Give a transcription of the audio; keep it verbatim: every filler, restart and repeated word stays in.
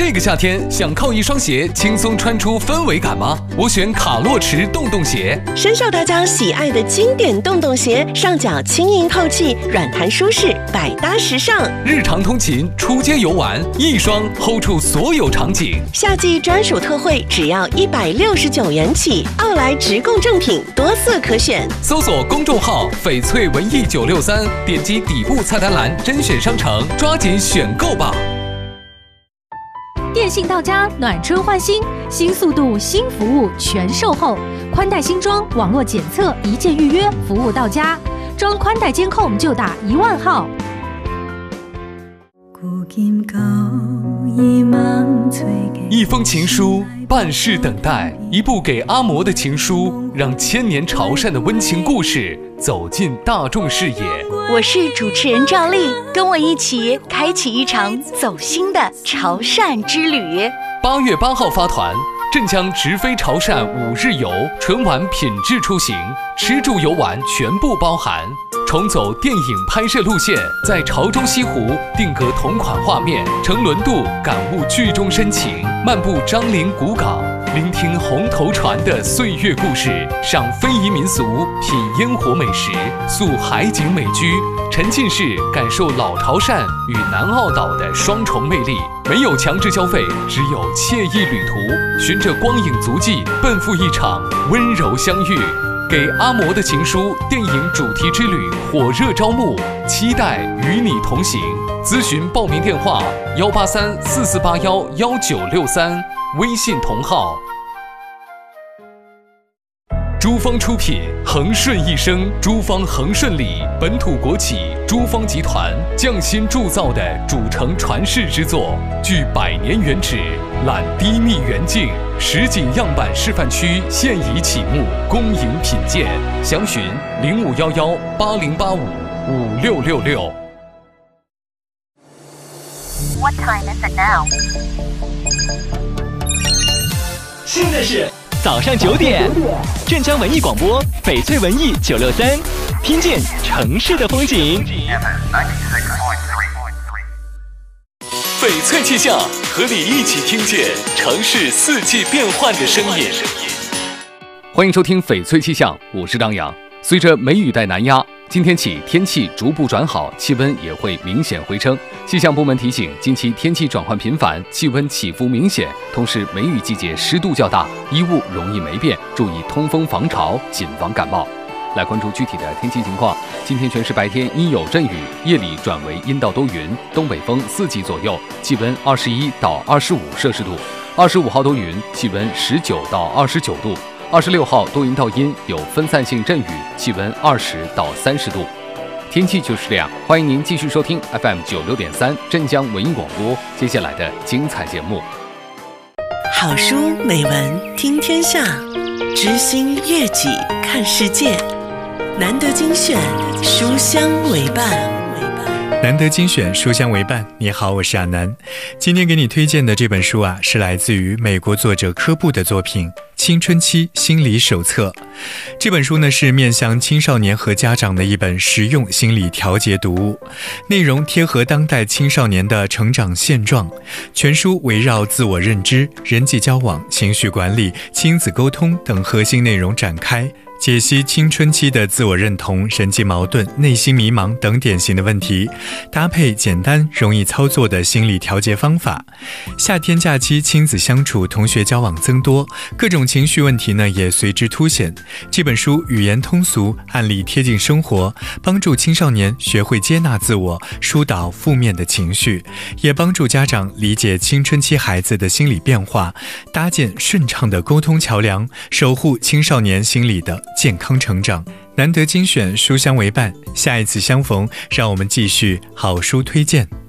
这个夏天想靠一双鞋轻松穿出氛围感吗？我选卡洛驰洞洞鞋， 深受大家喜爱的经典洞洞鞋，上脚轻盈透气，软弹舒适，百搭时尚。 日常通勤、出街游玩，一双 hold 住所有场景。 夏季专属特惠，只要一百六十九元起，奥莱直供正品，多色可选。 搜索公众号“翡翠文艺九六三”，点击底部菜单栏甄选商城，抓紧选购吧。 电信到家，暖春换新，新速度、新服务全售后，宽带新装，网络检测，一键预约，服务到家。装宽带监控就打一万号。 一封情书，半世等待，一部给阿嬷的情书，让千年潮汕的温情故事走进大众视野。 我是主持人赵丽，跟我一起开启一场走心的潮汕之旅。 八月八号发团，镇江直飞潮汕五日游，纯玩品质出行，吃住游玩全部包含。重走电影拍摄路线，在潮州西湖定格同款画面，乘轮渡感悟剧中深情，漫步樟林古港，聆听红头船的岁月故事，赏非遗民俗，品烟火美食，宿海景美居，沉浸式感受老潮汕与南澳岛的双重魅力。没有强制消费，只有惬意旅途，循着光影足迹，奔赴一场温柔相遇。给阿嬷的情书电影主题之旅火热招募，期待与你同行。咨询报名电话：幺八三四四八幺幺九六三，微信同号。珠方出品，恒顺一生，珠方恒顺里本土国企珠方集团匠心铸造的主城传世之作，具百年原址，揽低密远景，实景样板示范区现已启幕，恭迎品鉴。详询零五幺幺八零八五五六六六。 What time is it now? 现在是早上九点，镇江文艺广播，翡翠文艺九六三，听见城市的风景。 翡翠气象，和你一起听见城市四季变换的声音。欢迎收听翡翠气象，我是张扬。随着梅雨带南压，今天起天气逐步转好，气温也会明显回升。气象部门提醒，近期天气转换频繁，气温起伏明显，同时梅雨季节湿度较大，衣物容易霉变，注意通风防潮，谨防感冒。来关注具体的天气情况。今天全市白天阴有阵雨，夜里转为阴到多云，东北风四级左右，气温二十一到二十五摄氏度。二十五号多云，气温十九到二十九度。二十六号多云到阴，有分散性阵雨，气温二十到三十度。天气就是这样，欢迎您继续收听 F M 九六点三镇江文艺广播接下来的精彩节目。 好书美文听天下，知心悦己看世界。难得精选，书香为伴。 难得精选，书香为伴。你好，我是阿南。今天给你推荐的这本书啊，是来自于美国作者科布的作品《青春期心理手册》。这本书呢，是面向青少年和家长的一本实用心理调节读物，内容贴合当代青少年的成长现状。全书围绕自我认知、人际交往、情绪管理、亲子沟通等核心内容展开，解析青春期的自我认同、人际矛盾、内心迷茫等典型的问题，搭配简单容易操作的心理调节方法。夏天假期，亲子相处、同学交往增多，各种情绪问题呢也随之凸显。这本书语言通俗，案例贴近生活，帮助青少年学会接纳自我，疏导负面的情绪，也帮助家长理解青春期孩子的心理变化，搭建顺畅的沟通桥梁，守护青少年心理的健康成长。难得精选，书香为伴，下一次相逢，让我们继续好书推荐。